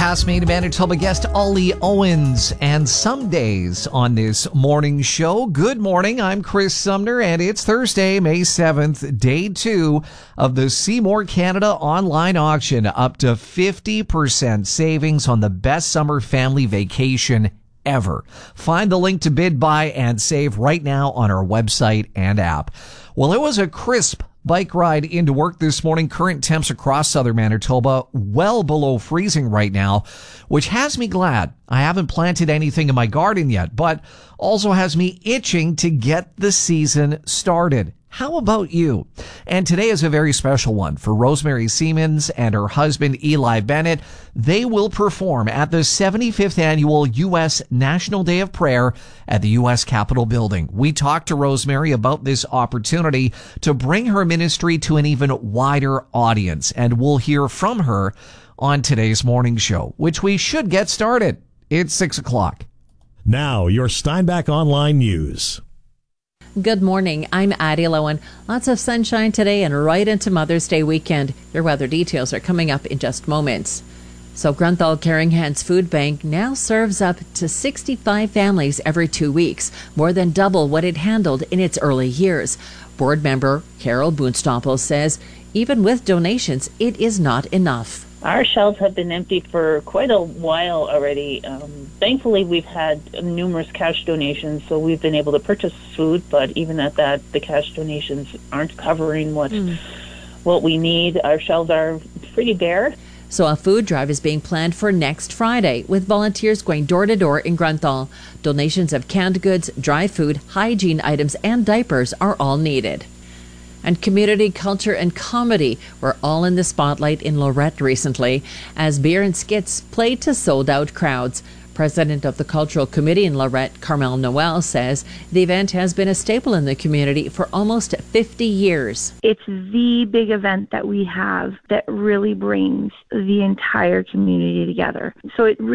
Past Maine Manitoba guest Ollie Owens, and some days on this morning show. Good morning, I'm Chris Sumner, and it's Thursday, May 7th, day 2 of the Seymour Canada online auction. Up to 50% savings on the best summer family vacation ever. Find the link to bid, buy, and save right now on our website and app. Well, it was a crisp bike ride into work this morning. Current temps across southern Manitoba well below freezing right now, which has me glad I haven't planted anything in my garden yet, but also has me itching to get the season started. How about you? And today is a very special one for Rosemary Siemens and her husband Eli Bennett. They will perform at the 75th annual U.S. National Day of Prayer at the U.S. Capitol building. We talked to Rosemary about this opportunity to bring her ministry to an even wider audience, and we'll hear from her on today's morning show, which we should get started. It's 6 o'clock. Now, your Steinbach Online News. Good morning. I'm Addie Lowen. Lots of sunshine today and right into Mother's Day weekend. Your weather details are coming up in just moments. So Grunthal Caring Hands Food Bank now serves up to 65 families every 2 weeks, more than double what it handled in its early years. Board member Carol Boonstoppel says even with donations, it is not enough. Our shelves have been empty for quite a while already. Thankfully, we've had numerous cash donations, so we've been able to purchase food, but even at that, the cash donations aren't covering what we need. Our shelves are pretty bare. So a food drive is being planned for next Friday, with volunteers going door to door in Grunthal. Donations of canned goods, dry food, hygiene items, and diapers are all needed. And community, culture, and comedy were all in the spotlight in Lorette recently as beer and skits played to sold-out crowds. President of the Cultural Committee in Lorette, Carmel Noel, says the event has been a staple in the community for almost 50 years. It's the big event that we have that really brings the entire community together. So it